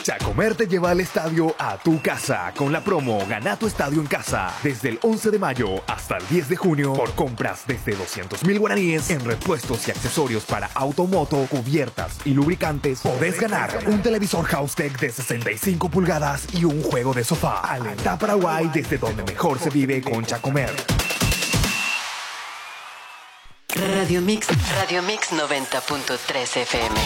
Chacomer te lleva al estadio a tu casa con la promo Gana tu estadio en casa desde el 11 de mayo hasta el 10 de junio por compras desde 200,000 guaraníes en repuestos y accesorios para automoto, cubiertas y lubricantes. Podés ganar un televisor Houstek de 65 pulgadas y un juego de sofá. Alentá Paraguay desde donde mejor se vive con Chacomer. Radio Mix 90.3 FM.